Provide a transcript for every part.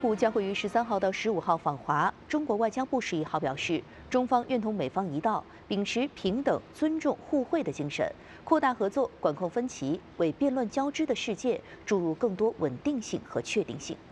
部将会于13号到15号访华。中国外交部11号表示，中方愿同美方一道，秉持平等、尊重、互惠的精神，扩大合作，管控分歧，为变乱交织的世界注入更多稳定性和确定性。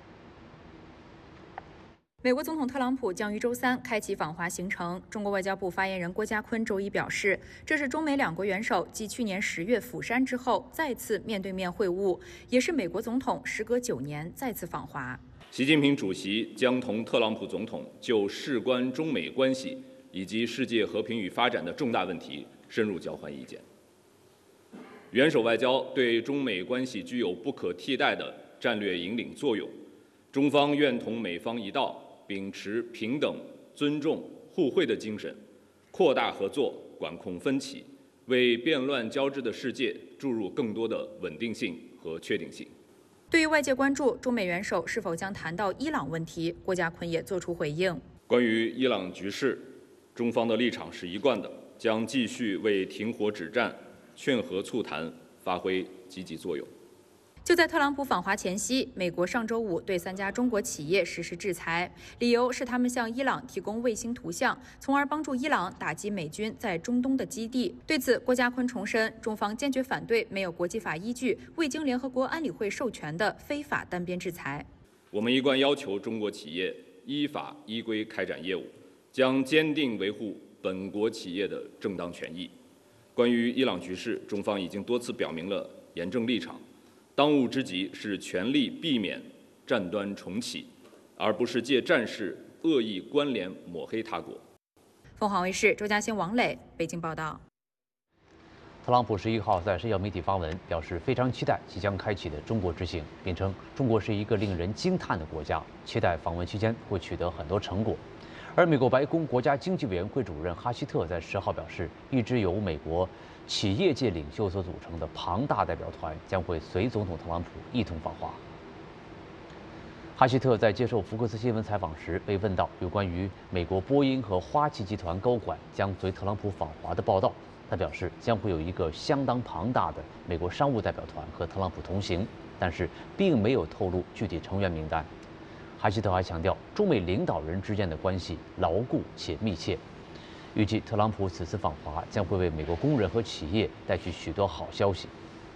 美国总统特朗普将于周3开启访华行程。中国外交部发言人郭家坤周一表示，这是中美两国元首继去年10月釜山之后再次面对面会晤，也是美国总统时隔9年再次访华。 习近平主席将同特朗普总统就事关中美关系以及世界和平与发展的重大问题深入交换意见。元首外交对中美关系具有不可替代的战略引领作用，中方愿同美方一道。 秉持平等、尊重、互惠的精神，扩大合作，管控分歧，为变乱交织的世界注入更多的稳定性和确定性。 对于外界关注中美元首是否将谈到伊朗问题，郭家坤也作出回应。 关于伊朗局势，中方的立场是一贯的，将继续为停火止战、劝和促谈发挥积极作用。 就在特朗普访华前夕，美国上周5对3家中国企业实施制裁，理由是他们向伊朗提供卫星图像，从而帮助伊朗打击美军在中东的基地。对此，郭家坤重申，中方坚决反对没有国际法依据、未经联合国安理会授权的非法单边制裁。 我们一贯要求中国企业依法依规开展业务，将坚定维护本国企业的正当权益。关于伊朗局势，中方已经多次表明了严正立场。 当务之急是全力避免战端重启，而不是借战事恶意关联抹黑他国。 凤凰卫视周嘉欣、王磊北京报道。 特朗普11号在社交媒体发文，表示非常期待即将开启的中国之行，并称中国是一个令人惊叹的国家，期待访问期间会取得很多成果。而美国白宫国家经济委员会主任哈希特在10号表示，一支由美国 企业界领袖所组成的庞大代表团将会随总统特朗普一同访华。哈希特在接受福克斯新闻采访时被问到有关于美国波音和花旗集团高管将随特朗普访华的报道，他表示将会有一个相当庞大的美国商务代表团和特朗普同行，但是并没有透露具体成员名单。哈希特还强调，中美领导人之间的关系牢固且密切。 预计特朗普此次访华将会为美国工人和企业带去许多好消息。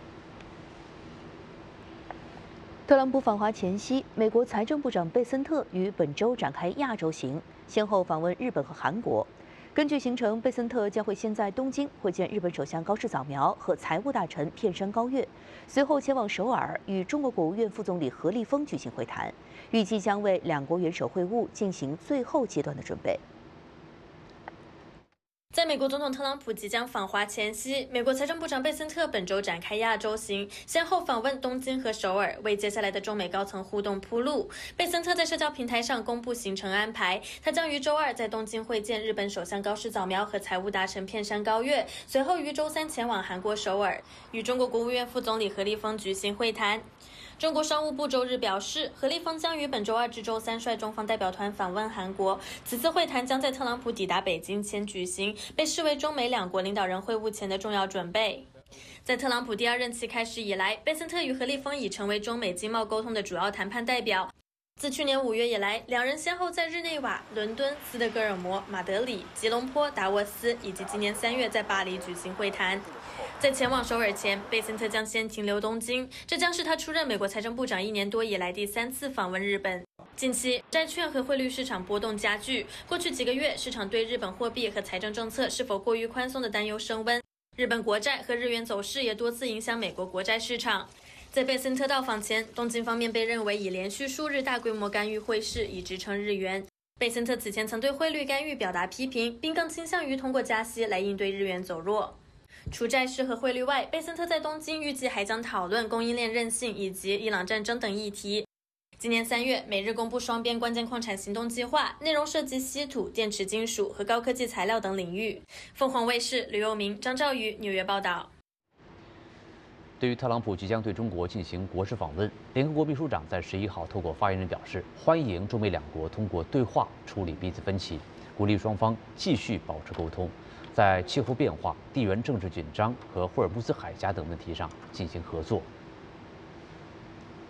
特朗普访华前夕，美国财政部长贝森特于本周展开亚洲行，先后访问日本和韩国。根据行程，贝森特将会先在东京会见日本首相高市早苗和财务大臣片山高月，随后前往首尔与中国国务院副总理何立峰举行会谈，预计将为两国元首会晤进行最后阶段的准备。 在美国总统特朗普即将访华前夕，美国财政部长贝森特本周展开亚洲行，先后访问东京和首尔，为接下来的中美高层互动铺路。贝森特在社交平台上公布行程安排，他将于周2在东京会见日本首相高市早苗和财务大臣片山高月，随后于周3前往韩国首尔，与中国国务院副总理何立峰举行会谈。 中国商务部周日表示，何立峰将于本周2至周3率中方代表团访问韩国。此次会谈将在特朗普抵达北京前举行，被视为中美两国领导人会晤前的重要准备。在特朗普第2任期开始以来，贝森特与何立峰已成为中美经贸沟通的主要谈判代表。自去年5月以来，两人先后在日内瓦、伦敦、斯德哥尔摩、马德里、吉隆坡、达沃斯以及今年3月在巴黎举行会谈。 在前往首尔前，贝森特将先停留东京，这将是他出任美国财政部长1年多以来第3次访问日本。近期，债券和汇率市场波动加剧，过去几个月，市场对日本货币和财政政策是否过于宽松的担忧升温。日本国债和日元走势也多次影响美国国债市场。在贝森特到访前，东京方面被认为以连续数日大规模干预汇市以支撑日元。贝森特此前曾对汇率干预表达批评，并更倾向于通过加息来应对日元走弱。 除债市和汇率外，贝森特在东京预计还将讨论供应链韧性以及伊朗战争等议题。今年3月，美日公布双边关键矿产行动计划，内容涉及稀土、电池金属和高科技材料等领域。凤凰卫视吕佑明、张兆宇纽约报道。 对于特朗普即将对中国进行国事访问，联合国秘书长在11号透过发言人表示，欢迎中美两国通过对话处理彼此分歧，鼓励双方继续保持沟通。 在气候变化、地缘政治紧张和霍尔木兹海峡等问题上进行合作。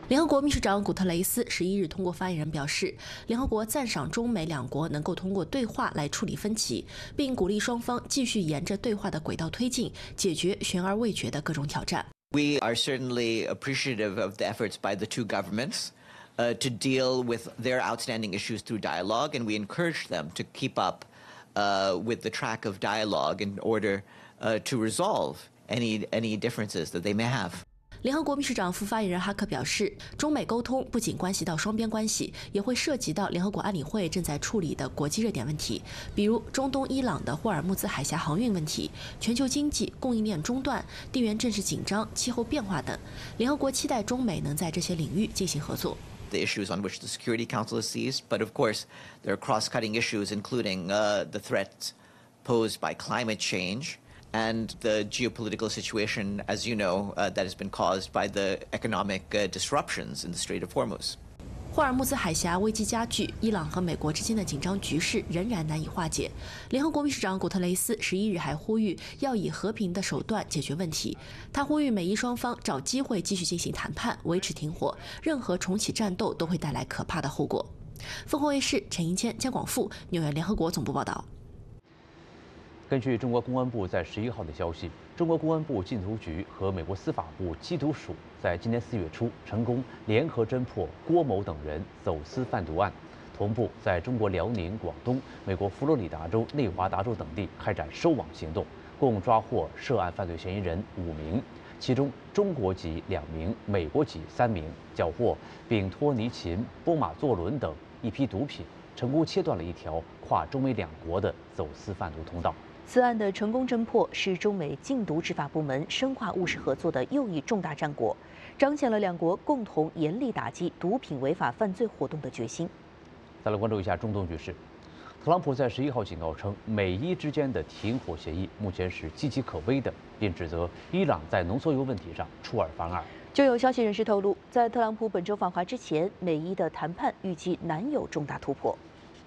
联合国秘书长古特雷斯11日通过发言人表示，联合国赞赏中美两国能够通过对话来处理分歧，并鼓励双方继续沿着对话的轨道推进，解决悬而未决的各种挑战。 We are certainly appreciative of the efforts by the two governments to deal with their outstanding issues through dialogue, and we encourage them to keep up with the track of dialogue in order to resolve any differences that they may have. 联合国秘书长副发言人哈克表示，中美沟通不仅关系到双边关系，也会涉及到联合国安理会正在处理的国际热点问题，比如中东伊朗的霍尔木兹海峡航运问题、全球经济供应链中断、地缘政治紧张、气候变化等。联合国期待中美能在这些领域进行合作。 The issues on which the Security Council is seized, but of course there are cross-cutting issues, including the threats posed by climate change. And the geopolitical situation, as you know, that has been caused by the economic disruptions in the Strait of Hormuz. 霍尔木兹海峡危机加剧，伊朗和美国之间的紧张局势仍然难以化解。联合国秘书长古特雷斯11日还呼吁要以和平的手段解决问题。他呼吁美伊双方找机会继续进行谈判，维持停火。任何重启战斗都会带来可怕的后果。凤凰卫视陈银谦、姜广富，纽约联合国总部报道。 根据中国公安部在11号的消息，中国公安部禁毒局和美国司法部缉毒署在今年4月初成功联合侦破郭某等人走私贩毒案，同步在中国辽宁、广东、美国佛罗里达州、内华达州等地开展收网行动，共抓获涉案犯罪嫌疑人5名，其中中国籍2名，美国籍3名，缴获丙托尼嗪、波马唑仑等一批毒品，成功切断了一条跨中美两国的走私贩毒通道。 此案的成功侦破是中美禁毒执法部门深化务实合作的又一重大战果，彰显了两国共同严厉打击毒品违法犯罪活动的决心。 再来关注一下中东局势，特朗普在11号警告称，美伊之间的停火协议目前是岌岌可危的，并指责伊朗在浓缩铀问题上出尔反尔。 就有消息人士透露，在特朗普本周访华之前，美伊的谈判预计难有重大突破。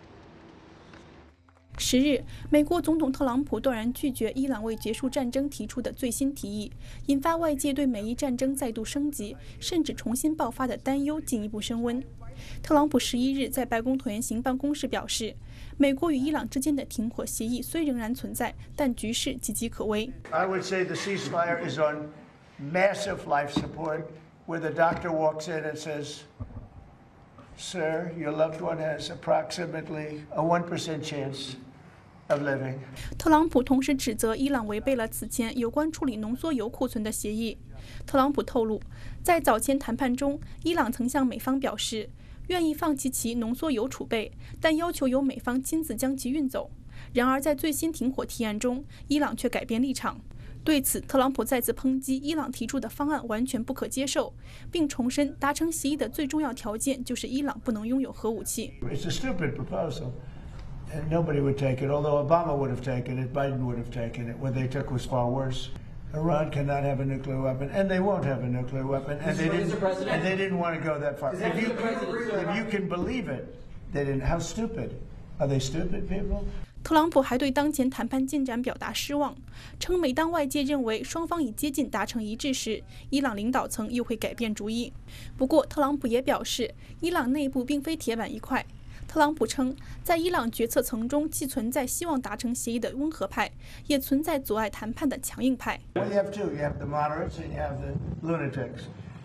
10日，美国总统特朗普断然拒绝伊朗为结束战争提出的最新提议，引发外界对美伊战争再度升级，甚至重新爆发的担忧进一步升温。特朗普11日在白宫椭圆形办公室表示，美国与伊朗之间的停火协议虽仍然存在，但局势岌岌可危。 I would say the ceasefire is on massive life support, where the doctor walks in and says, "Sir, your loved one has approximately a 1% chance." 特朗普同时指责伊朗违背了此前有关处理浓缩铀库存的协议。特朗普透露，在早前谈判中，伊朗曾向美方表示愿意放弃其浓缩铀储备，但要求由美方亲自将其运走。然而，在最新停火提案中，伊朗却改变立场。对此，特朗普再次抨击伊朗提出的方案完全不可接受，并重申达成协议的最重要条件就是伊朗不能拥有核武器。 It's a stupid proposal. And nobody would take it, although Obama would have taken it, Biden would have taken it. What they took was far worse. Iran cannot have a nuclear weapon, and they won't have a nuclear weapon, and they didn't want to go that far. If you can believe it, they didn't. How stupid? Are they stupid people? 特朗普还对当前谈判进展表达失望，称每当外界认为双方已接近达成一致时，伊朗领导层又会改变主意。不过，特朗普也表示，伊朗内部并非铁板一块。特朗普称，在伊朗决策层中，既存在希望达成协议的温和派，也存在阻碍谈判的强硬派。 Well, you have two. You have the moderates and you have the lunatics.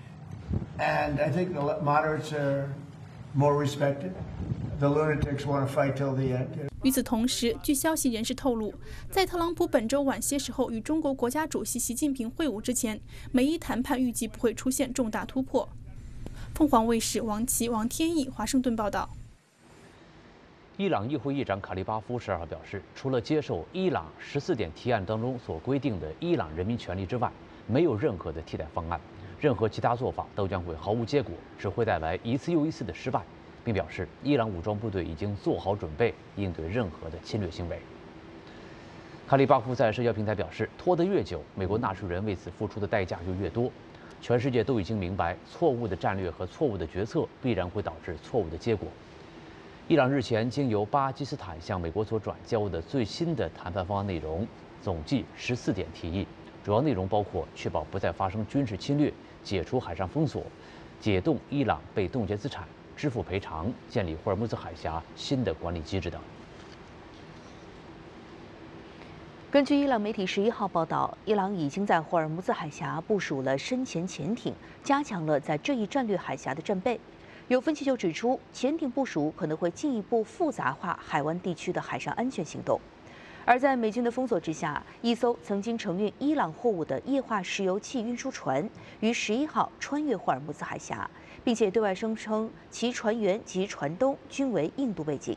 And I think the moderates are more respected. The lunatics want to fight till the end. 与此同时，据消息人士透露，在特朗普本周晚些时候与中国国家主席习近平会晤之前，美伊谈判预计不会出现重大突破。凤凰卫视王琦、王天意华盛顿报道。 伊朗议会议长卡利巴夫12号表示，除了接受伊朗14点提案当中所规定的伊朗人民权利之外，没有任何的替代方案，任何其他做法都将会毫无结果，只会带来一次又一次的失败，并表示伊朗武装部队已经做好准备应对任何的侵略行为。卡利巴夫在社交平台表示，拖得越久，美国纳税人为此付出的代价就越多。全世界都已经明白，错误的战略和错误的决策必然会导致错误的结果。伊朗日前经由巴基斯坦向美国所转交的最新的谈判方案内容，总计14点提议，主要内容包括确保不再发生军事侵略、解除海上封锁、 解冻伊朗被冻结资产、支付赔偿、建立霍尔木兹海峡新的管理机制等。 根据伊朗媒体11号报道，伊朗已经在霍尔木兹海峡部署了深潜潜艇，加强了在这一战略海峡的战备。有分析就指出，潜艇部署可能会进一步复杂化海湾地区的海上安全行动。而在美军的封锁之下，一艘曾经承运伊朗货物的液化石油气运输船于11号穿越霍尔木兹海峡，并且对外声称其船员及船东均为印度背景。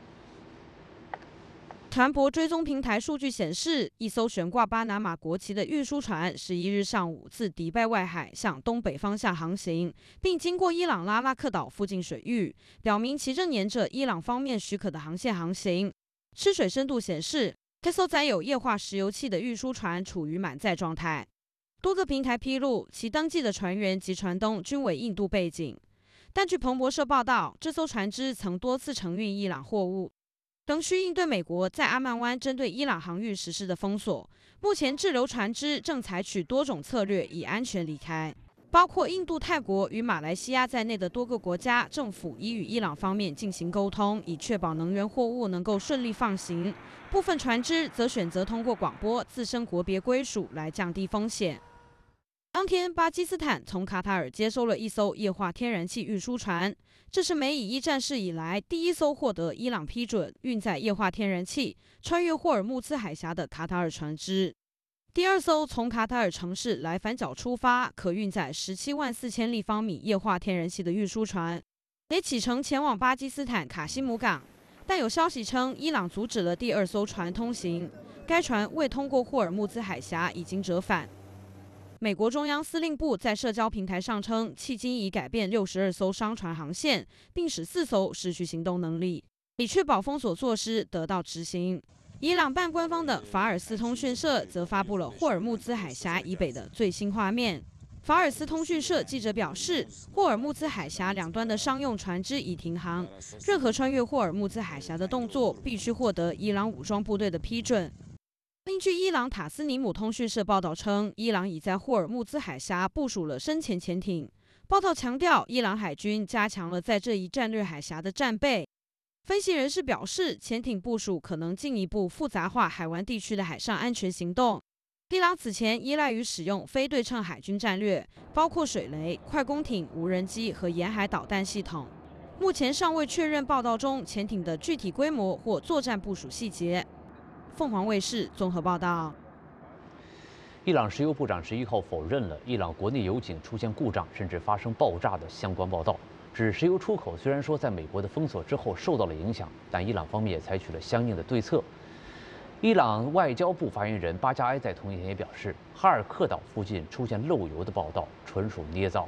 船舶追踪平台数据显示，一艘悬挂巴拿马国旗的运输船11日上午自迪拜外海向东北方向航行，并经过伊朗拉拉克岛附近水域，表明其正沿着伊朗方面许可的航线航行。吃水深度显示，这艘载有液化石油气的运输船处于满载状态。多个平台披露，其登记的船员及船东均为印度背景。但据彭博社报道，这艘船只曾多次承运伊朗货物。仍需应对美国在阿曼湾针对伊朗航运实施的封锁。目前滞留船只正采取多种策略以安全离开，包括印度、泰国与马来西亚在内的多个国家政府已与伊朗方面进行沟通，以确保能源货物能够顺利放行。部分船只则选择通过广播自身国别归属来降低风险。当天，巴基斯坦从卡塔尔接收了一艘液化天然气运输船，这是美以一战事以来第一艘获得伊朗批准运载液化天然气穿越霍尔木兹海峡的卡塔尔船只。第二艘从卡塔尔城市莱凡角出发，可运载174000立方米液化天然气的运输船，也启程前往巴基斯坦卡西姆港。但有消息称，伊朗阻止了第二艘船通行，该船未通过霍尔木兹海峡，已经折返。美国中央司令部在社交平台上称，迄今已改变62艘商船航线，并使4艘失去行动能力，以确保封锁措施得到执行。伊朗半官方的法尔斯通讯社则发布了霍尔木兹海峡以北的最新画面。法尔斯通讯社记者表示，霍尔木兹海峡两端的商用船只已停航，任何穿越霍尔木兹海峡的动作必须获得伊朗武装部队的批准。另据伊朗塔斯尼姆通讯社报道称，伊朗已在霍尔木兹海峡部署了深潜潜艇。报道强调，伊朗海军加强了在这一战略海峡的战备。分析人士表示，潜艇部署可能进一步复杂化海湾地区的海上安全行动。伊朗此前依赖于使用非对称海军战略，包括水雷、快攻艇、无人机和沿海导弹系统。目前尚未确认报道中潜艇的具体规模或作战部署细节。凤凰卫视综合报道。 伊朗石油部长11号否认了伊朗国内油井出现故障甚至发生爆炸的相关报道，指石油出口虽然说在美国的封锁之后受到了影响，但伊朗方面也采取了相应的对策。伊朗外交部发言人巴加埃在同一天也表示，哈尔克岛附近出现漏油的报道纯属捏造。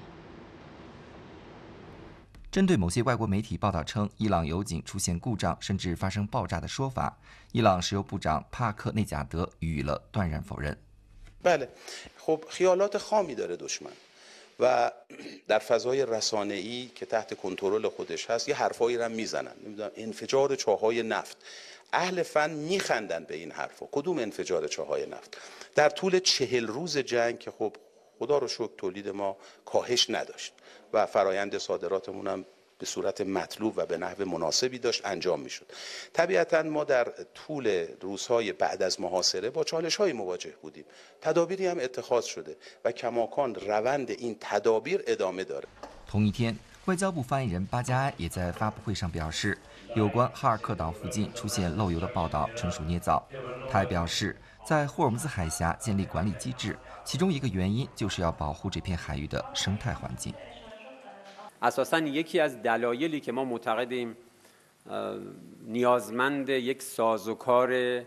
针对某些外国媒体报道称伊朗油井出现故障甚至发生爆炸的说法，伊朗石油部长帕克内贾德予以了断然否认。 بله خب خیالات خامی داره دشمن و در فضای رسانه‌ای که تحت کنترل خودش هست یه حرفایی رو میزنن نمیدونم انفجار چاهای نفت اهل فن میخندن به این حرفا کدوم انفجار چاهای نفت در طول 40 روز جنگ که خب خدا رو شکر تولید ما کاهش نداشت و فرایند صادراتمون هم به صورت مطلوب و به نحو مناسبی داشت انجام میشد. طبیعتاً ما در طول روزهای بعد از محاصره با چالش‌های مواجه بودیم. تدابیری هم اتخاذ شده و کماکان روند این تدابیر ادامه داره. 同一天，外交部发言人巴加埃也在发布会上表示，有关哈尔克岛附近出现漏油的报道纯属捏造。他还表示，在霍尔木兹海峡建立管理机制，其中一个原因就是要保护这片海域的生态环境。 اساساً یکی از دلایلی که ما معتقدیم نیازمند یک سازوکار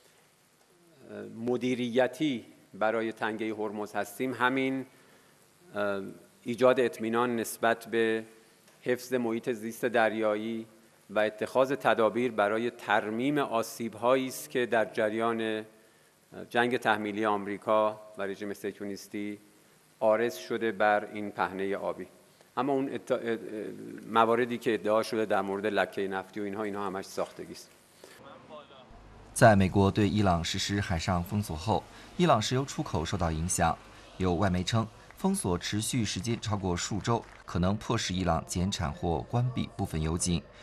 مدیریتی برای تنگه هرمز هستیم همین ایجاد اطمینان نسبت به حفظ محیط زیست دریایی و اتخاذ تدابیر برای ترمیم آسیب‌هایی است که در جریان جنگ تحمیلی آمریکا و رژیم صهیونیستی عارض شده بر این پهنه آبی. اما اون مواردی که ادعا شده در مورد لکه نفتی و اینها همش ساختگی است. 在美国对伊朗实施海上封锁后，伊朗石油出口受到影响。有外媒称， 封锁持续时间超过数周，可能迫使伊朗减产或关闭部分油井，